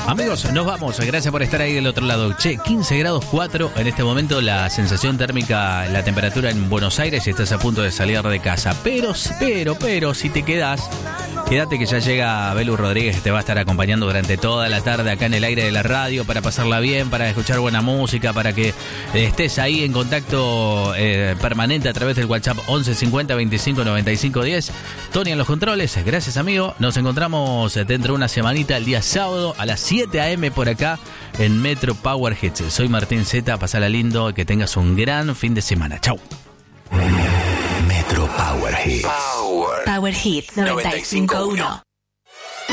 Amigos, nos vamos. Gracias por estar ahí del otro lado. Che, 15 grados 4 en este momento la sensación térmica, la temperatura en Buenos Aires y estás a punto de salir de casa. Pero, si te quedás, quédate que ya llega Belu Rodríguez, que te va a estar acompañando durante toda la tarde acá en el aire de la radio para pasarla bien, para escuchar buena música, para que estés ahí en contacto permanente a través del WhatsApp 11 50 25 95 10. Tony en los controles. Gracias, amigo. Nos encontramos dentro de una semanita el día sábado a las 7 a.m. por acá en Metro Power Hits. Soy Martín Z, pasala lindo, que tengas un gran fin de semana. Chau. Metro Power Hits. Power Hits 95.1.